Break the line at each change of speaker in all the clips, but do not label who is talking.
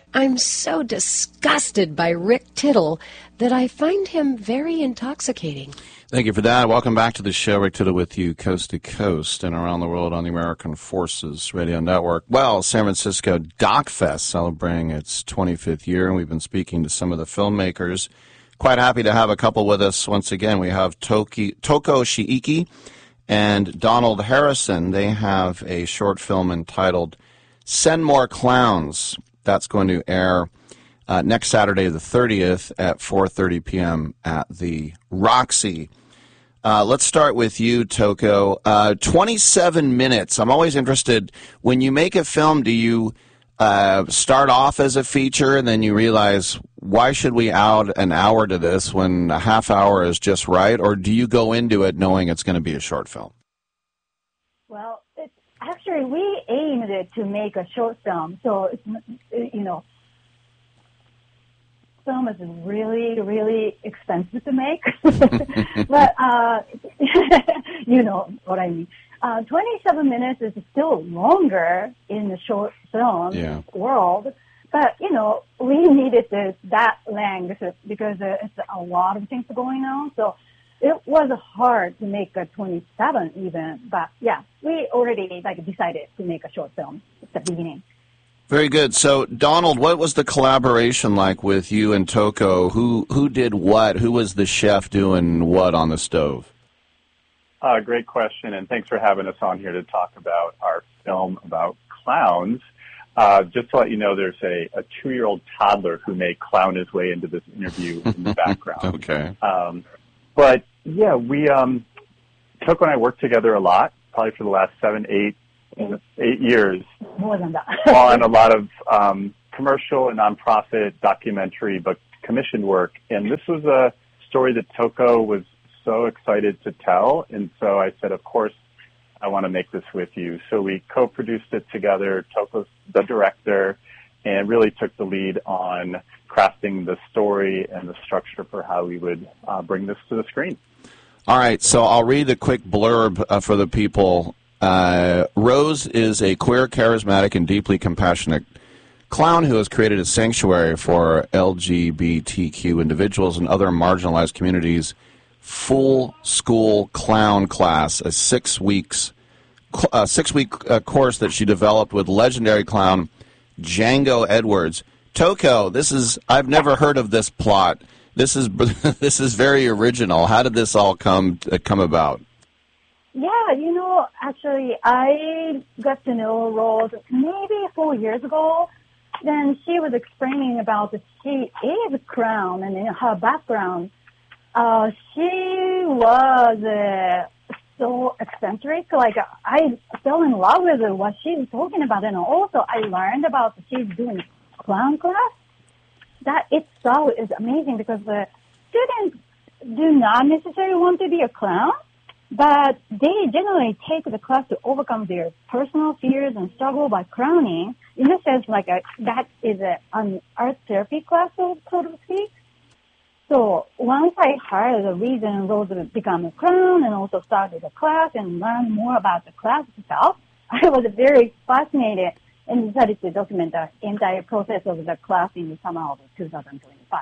I'm so disgusted by Rick Tittle that I find him very intoxicating.
Thank you for that. Welcome back to the show. Rick Tittle with you coast to coast and around the world on the American Forces Radio Network. Well, San Francisco Doc Fest celebrating its 25th year, and we've been speaking to some of the filmmakers. Quite happy to have a couple with us once again. We have Toko Shiiki and Donald Harrison. They have a short film entitled Send More Clowns. That's going to air next Saturday, the 30th, at 4:30 p.m. at the Roxy. Let's start with you, Toko. 27 minutes. I'm always interested. When you make a film, do you start off as a feature and then you realize, why should we add an hour to this when a half hour is just right? Or do you go into it knowing it's going to be a short film?
Well, actually, we aimed it to make a short film. So, film is really, really expensive to make. But, you know what I mean. 27 minutes is still longer in the short film world. But, we needed that length because it's a lot of things going on. So it was hard to make a 27 even. But, yeah, we already decided to make a short film at the beginning.
Very good. So, Donald, what was the collaboration like with you and Toko? Who did what? Who was the chef doing what on the stove?
Great question, and thanks for having us on here to talk about our film about clowns. Just to let you know, there's a 2-year-old toddler who may clown his way into this interview in the background.
Okay.
But, yeah, Toko and I worked together a lot, probably for the last 8 years.
More than that.
On a lot of commercial and nonprofit documentary but commissioned work. And this was a story that Toko was so excited to tell. And so I said, of course, I want to make this with you. So we co-produced it together. Toko's the director and really took the lead on crafting the story and the structure for how we would bring this to the screen.
All right, so I'll read a quick blurb for the people. Rose is a queer, charismatic, and deeply compassionate clown who has created a sanctuary for LGBTQ individuals and other marginalized communities. Full School Clown Class, a 6-week course that she developed with legendary clown Django Edwards. Toko, I've never heard of this plot. This is very original. How did this all come about?
Yeah, actually, I got to know Rose maybe 4 years ago. Then she was explaining about that she is a clown, and in her background, she was so eccentric. I fell in love with what she's talking about, and also I learned about she's doing clown class. That itself is amazing because the students do not necessarily want to be a clown, but they generally take the class to overcome their personal fears and struggle by clowning. In a sense, that is an art therapy class, so to speak. So once I heard the reason Rose became a clown and also started a class and learned more about the class itself, I was very fascinated and decided to document the entire process of the class in the summer of 2025.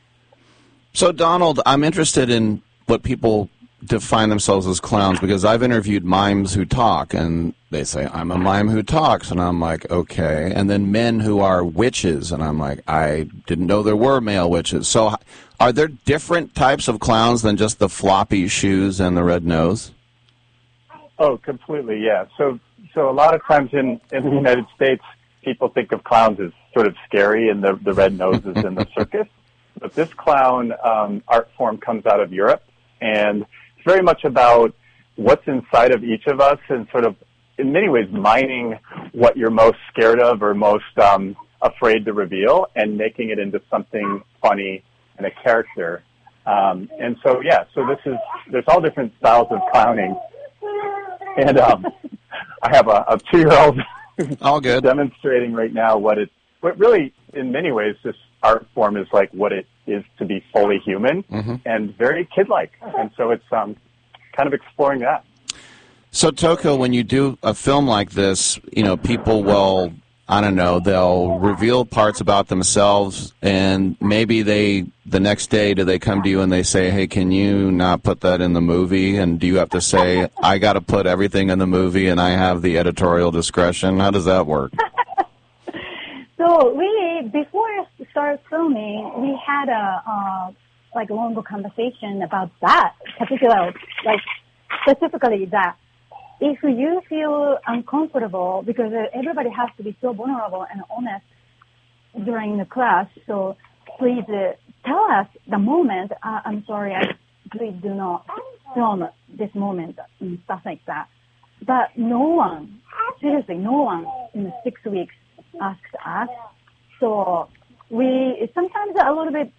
So, Donald, I'm interested in what people define themselves as clowns because I've interviewed mimes who talk, and they say, I'm a mime who talks, and I'm like, okay. And then men who are witches, and I'm like, I didn't know there were male witches. So are there different types of clowns than just the floppy shoes and the red nose?
Oh, completely, yeah. So a lot of times in the United States, people think of clowns as sort of scary and the red noses in the circus. But this clown art form comes out of Europe, and it's very much about what's inside of each of us and sort of, in many ways, mining what you're most scared of or most afraid to reveal and making it into something funny and a character. And so, yeah, there's all different styles of clowning. And I have a 2-year-old
all good
demonstrating right now what really, in many ways, this art form is like what it is to be fully human and very kid-like. And so it's kind of exploring that.
So, Toko, when you do a film like this, people will I don't know, they'll reveal parts about themselves, and maybe the next day, do they come to you and they say, hey, can you not put that in the movie? And do you have to say, I got to put everything in the movie and I have the editorial discretion? How does that work?
So before we started filming, we had a longer conversation about that particular, specifically that. If you feel uncomfortable, because everybody has to be so vulnerable and honest during the class, so please tell us the moment. I'm sorry, please do not film this moment and stuff like that. But no one, seriously, no one in the 6 weeks asked us. So we sometimes a little bit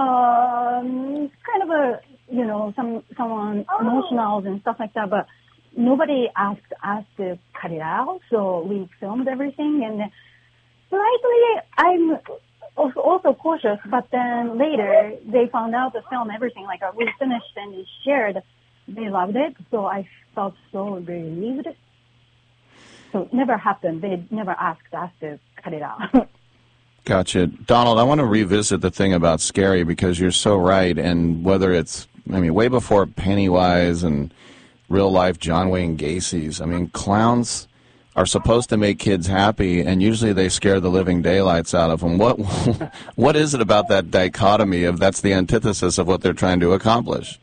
kind of someone emotional and stuff like that, but nobody asked us to cut it out, so we filmed everything. And slightly, I'm also cautious, but then later they found out to film everything. We finished and we shared. They loved it, so I felt so relieved. So it never happened. They never asked us to cut it out.
Gotcha. Donald, I want to revisit the thing about scary, because you're so right. And whether it's, way before Pennywise and real-life John Wayne Gacy's, clowns are supposed to make kids happy, and usually they scare the living daylights out of them. What is it about that dichotomy of that's the antithesis of what they're trying to accomplish?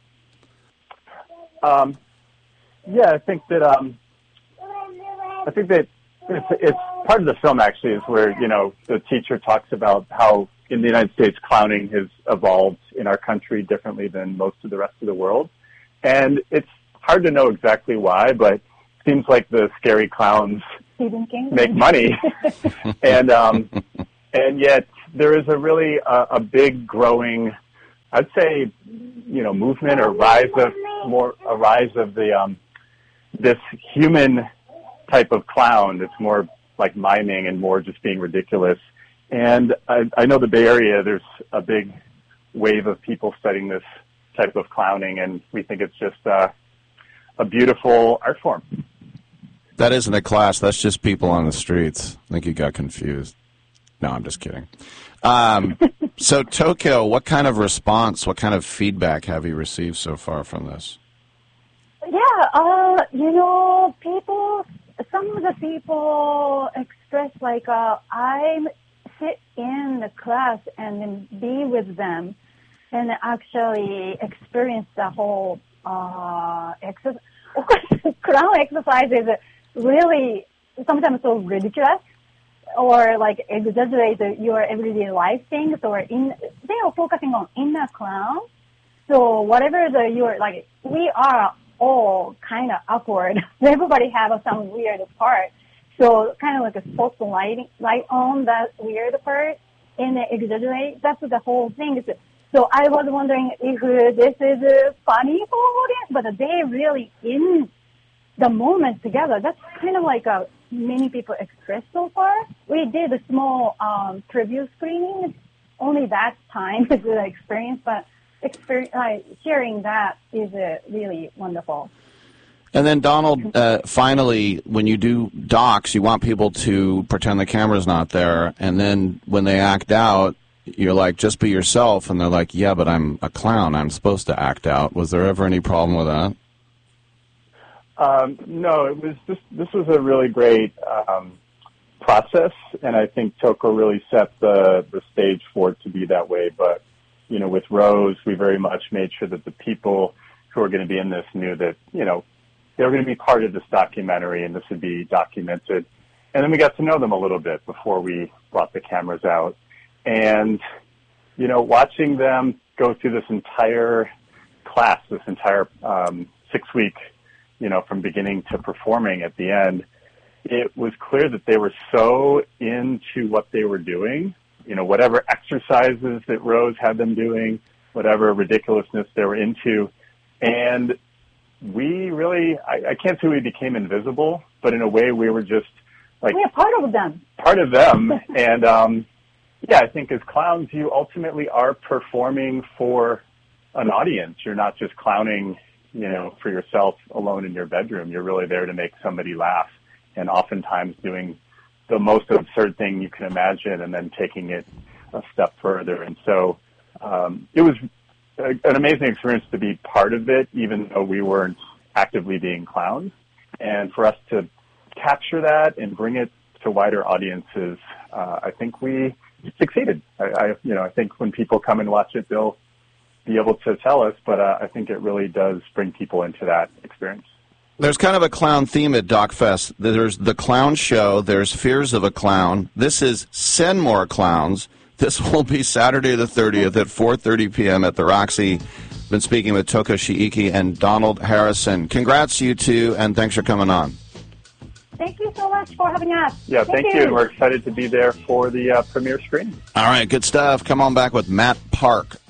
Yeah, I think that it's part of the film, actually, is where, the teacher talks about how in the United States clowning has evolved in our country differently than most of the rest of the world. And it's hard to know exactly why, but it seems like the scary clowns make money. and yet there is a really a big growing, I'd say, movement or rise of the this human type of clown that's more like miming and more just being ridiculous. And I know the Bay Area, there's a big wave of people studying this type of clowning, and we think it's just a beautiful art form.
That isn't a class. That's just people on the streets. I think you got confused. No, I'm just kidding. So, Tokyo, what kind of response, what kind of feedback have you received so far from this?
Yeah, some of the people express I sit in the class and then be with them and actually experience the whole exercise. Of course, clown exercise is really sometimes so ridiculous or exaggerate your everyday life things, or they are focusing on inner clown. So whatever we are all kind of awkward. Everybody have some weird part. So kind of like a spotlight on that weird part and exaggerate. That's the whole thing. So I was wondering if this is funny for audience, but they really in the moment together. That's kind of many people express so far. We did a small preview screening. Only that time is the experience, but sharing that is really wonderful.
And then, Donald, finally, when you do docs, you want people to pretend the camera's not there, and then when they act out, you're like, just be yourself, and they're like, yeah, but I'm a clown. I'm supposed to act out. Was there ever any problem with that?
No, it was this was a really great process, and I think Toko really set the stage for it to be that way. But, with Rose, we very much made sure that the people who are going to be in this knew that, they were going to be part of this documentary and this would be documented. And then we got to know them a little bit before we brought the cameras out. And, watching them go through this entire class, this entire 6-week, from beginning to performing at the end, it was clear that they were so into what they were doing, whatever exercises that Rose had them doing, whatever ridiculousness they were into. And we really, I can't say we became invisible, but in a way we were just
we're part of them.
Part of them. And, yeah, I think as clowns, you ultimately are performing for an audience. You're not just clowning, for yourself alone in your bedroom. You're really there to make somebody laugh, and oftentimes doing the most absurd thing you can imagine and then taking it a step further. And so it was an amazing experience to be part of it, even though we weren't actively being clowns. And for us to capture that and bring it to wider audiences, I think we succeeded. I think when people come and watch it, they'll be able to tell us, but I think it really does bring people into that experience.
There's kind of a clown theme at DocFest. There's the clown show. There's Fears of a Clown. This is Send More Clowns. This will be Saturday the 30th at 4:30 p.m. at the Roxy. Been speaking with Toko Shiiki and Donald Harrison. Congrats, you two, and thanks for coming on.
Thank you so much for having us.
Yeah, thank you. And we're excited to be there for the premiere screening.
All right, good stuff. Come on back with Matt Park